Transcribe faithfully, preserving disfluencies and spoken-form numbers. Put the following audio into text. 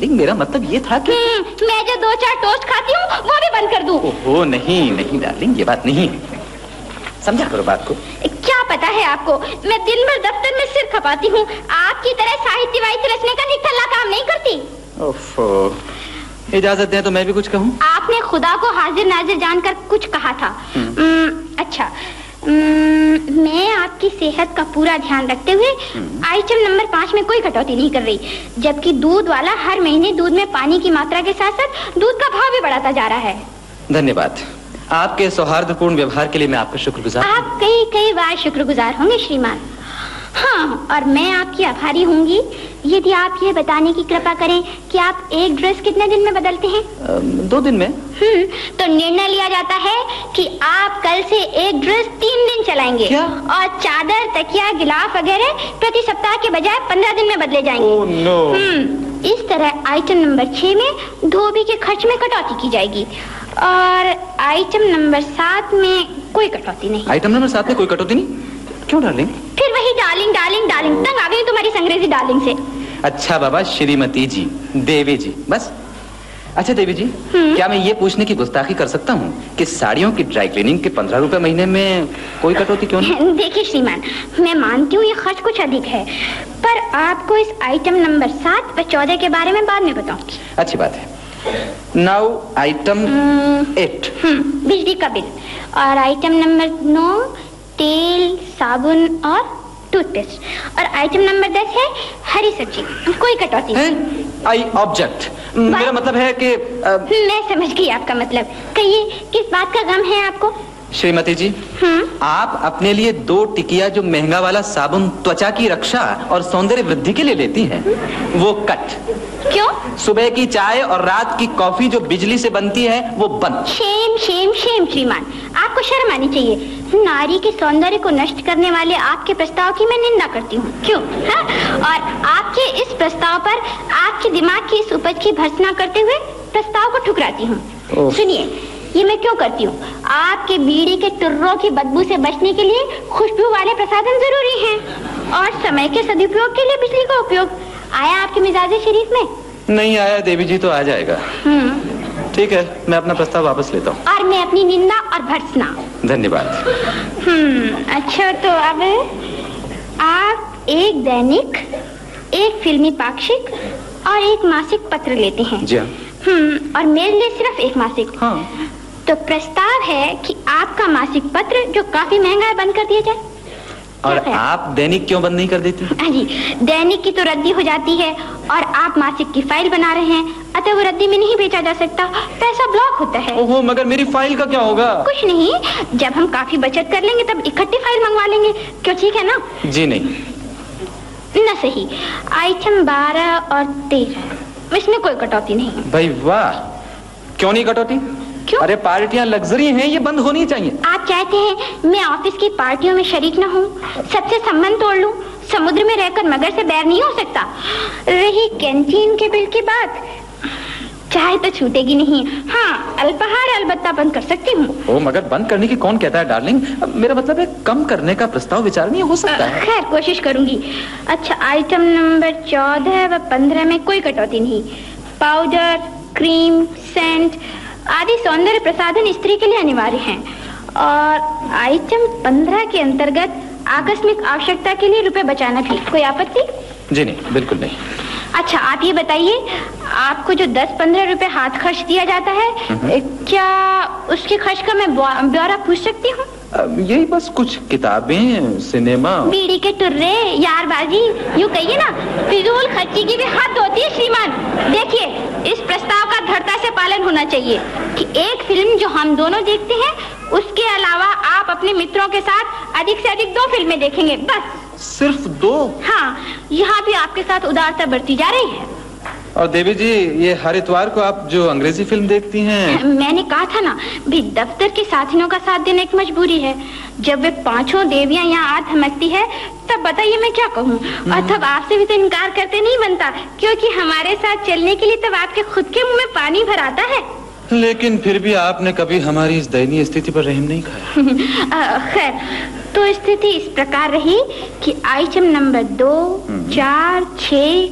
लेकिन मेरा मतलब ये था कि मैं जो दो चार टोस्ट खाती हूँ वो भी बंद कर दूँ। ओहो नहीं नहीं डार्लिंग, ये बात नहीं है, समझा करो बात को। क्या पता है आपको, मैं दिन भर दफ्तर में सिर खपाती हूँ, आपकी तरह साहित्य वाहित्य रचने का निठल्ला काम नहीं करती। ओफो, इजाजत दें तो मैं भी कुछ कहूँ। आपने खुदा को हाजिर नाजिर जानकर कुछ कहा था। अच्छा, मैं आपकी सेहत का पूरा ध्यान रखते हुए आइटम नंबर पाँच में कोई कटौती नहीं कर रही, जबकि दूध वाला हर महीने दूध में पानी की मात्रा के साथ साथ दूध का भाव भी बढ़ाता जा रहा है। धन्यवाद, आपके सौहार्दपूर्ण व्यवहार के लिए मैं आपका शुक्रगुजार। आप कई कई बार शुक्रगुजार होंगे श्रीमान। हाँ, और मैं आपकी आभारी होंगी यदि आप ये बताने की कृपा करें कि आप एक ड्रेस कितने दिन में बदलते हैं? आ, दो दिन में। हम्म, तो निर्णय लिया जाता है कि आप कल से एक ड्रेस तीन दिन चलाएंगे। क्या? और चादर, तकिया, गिलाफ वगैरह प्रति सप्ताह के बजाय पंद्रह दिन में बदले जाएंगे। Oh no. हम्म, इस तरह आइटम नंबर छह में धोबी के खर्च में कटौती की जाएगी और आइटम नंबर सात में कोई कटौती नहीं। आइटम नंबर सात में कोई कटौती नहीं? क्यों डार्लिंग? फिर वही डार्लिंग डार्लिंग डार्लिंग, तंग आ गई तुम्हारी अंग्रेजी डार्लिंग से। अच्छा बाबा, श्रीमती जी, देवी जी, बस। अच्छा देवी जी, क्या मैं ये पूछने की गुस्ताखी कर सकता हूँ कि साड़ियों की ड्राई क्लीनिंग के पंद्रह रुपए महीने में कोई कटौती क्यों नहीं? देखिए श्रीमान, मैं मानती हूँ ये खर्च कुछ अधिक है, पर आपको इस आइटम नंबर सात व चौदह के बारे में बाद में बताऊंगी। अच्छी बात है। नाउ आइटम एट, बिजली का बिल, और आइटम नंबर नौ तेल, साबुन और टूथपेस्ट, और आइटम नंबर दस है हरी सब्जी, कोई कटौती नहीं। I object. मेरा मतलब है कि आ... मैं समझ गई आपका मतलब। कहिए, किस बात का गम है आपको? श्रीमती जी, आप अपने लिए दो टिकिया जो महंगा वाला साबुन त्वचा की रक्षा और सौंदर्य वृद्धि के लिए लेती हैं, वो कट। क्यों? सुबह की चाय और रात की कॉफी जो बिजली से बनती है वो बंद। शेम शेम शेम श्रीमान, आपको शर्म आनी चाहिए। नारी के सौंदर्य को नष्ट करने वाले आपके प्रस्ताव की मैं निंदा करती हूँ। क्यों? हाँ? और आपके इस प्रस्ताव पर आपके दिमाग की इस उपज की भर्त्सना करते हुए प्रस्ताव को ठुकराती हूँ। सुनिए, ये मैं क्यों करती हूँ? आपके बीड़ी के टुर्रों की बदबू से बचने के लिए खुशबू वाले प्रसाधन जरूरी हैं, और समय के सदुपयोग के लिए बिजली का उपयोग। आया आपके मिजाज शरीफ में? नहीं आया देवी जी, तो आ जाएगा। ठीक है, मैं अपना प्रस्ताव वापस लेता हूँ। और मैं अपनी निंदा और भर्त्सना। धन्यवाद। हम्म, अच्छा तो अब आप एक दैनिक, एक फिल्मी पाक्षिक और एक मासिक पत्र लेते हैं। जी हाँ। हम्म, और मेरे लिए सिर्फ एक मासिक। हाँ। तो प्रस्ताव है कि आपका मासिक पत्र जो काफी महंगा है बंद कर दिया जाए। और आप दैनिक क्यों बंद नहीं कर देती? हाँ जी, दैनिक की तो रद्दी हो जाती है और आप मासिक की फाइल बना रहे हैं, अतः वो रद्दी में नहीं बेचा जा सकता, पैसा ब्लॉक होता है। ओहो, मगर मेरी फाइल का क्या होगा? कुछ नहीं, जब हम काफी बचत कर लेंगे तब इकट्ठी फाइल मंगवा लेंगे। क्यों, ठीक है ना? जी नहीं। न सही, आइटम बारह और तेरह, इसमें कोई कटौती नहीं। भाई वाह, क्यों नहीं कटौती? क्यों? अरे पार्टियां लग्जरी हैं, ये बंद होनी चाहिए। आप चाहते हैं मैं ऑफिस की पार्टियों में शरीक न हूँ, सबसे संबंध तोड़ लूं? समुद्र में रहकर मगर से बैर नहीं हो सकता। रही कैंटीन के बिल की बात, चाहे तो छूटेगी नहीं। हाँ, अल्पाहार अलबत्ता बंद कर सकती हूँ। ओ, मगर बंद करने की कौन कहता है डार्लिंग? मेरा मतलब है कम करने का प्रस्ताव विचारणीय हो सकता है। खैर, कोशिश करूंगी। अच्छा, आइटम नंबर चौदह व पंद्रह में कोई कटौती नहीं। पाउडर, क्रीम, सेंट आदि सौंदर्य प्रसाधन स्त्री के लिए अनिवार्य हैं, और आइटम पंद्रह के अंतर्गत आकस्मिक आवश्यकता के लिए रुपए बचाना भी। कोई आपत्ति? जी नहीं, बिल्कुल नहीं। अच्छा, आप ये बताइए, आपको जो दस पंद्रह रुपए हाथ खर्च दिया जाता है, क्या उसके खर्च का मैं ब्यौरा पूछ सकती हूँ? यही बस कुछ किताबें, सिनेमा, बीड़ी के टुर्रे, यारबाजी, यूँ कहिए ना, फिजूल खर्ची की भी हद होती है श्रीमान। देखिए, इस प्रस्ताव का दृढ़ता से पालन होना चाहिए कि एक फिल्म जो हम दोनों देखते हैं, उसके अलावा आप अपने मित्रों के साथ अधिक से अधिक दो फिल्में देखेंगे, बस। सिर्फ दो? हाँ, यहाँ भी आपके साथ उदारता बढ़ती जा रही है। और देवी जी, ये हर इतवार को आप जो अंग्रेजी फिल्म देखती हैं। मैंने कहा था ना, भी दफ्तर के साथियों का साथ देना एक मजबूरी है। जब वे पांचों देवियां यहाँ आ धमकती है, तब बताइए मैं क्या कहूँ। और तब आपसे भी तो इनकार करते नहीं बनता, क्योंकि हमारे साथ चलने के लिए तब आपके खुद के मुंह में पानी भर आता है। लेकिन फिर भी आपने कभी हमारी इस दयनीय स्थिति पर रहम नहीं खाया। खैर, तो स्थिति इस प्रकार रही कि आइटम नंबर दो, चार, छह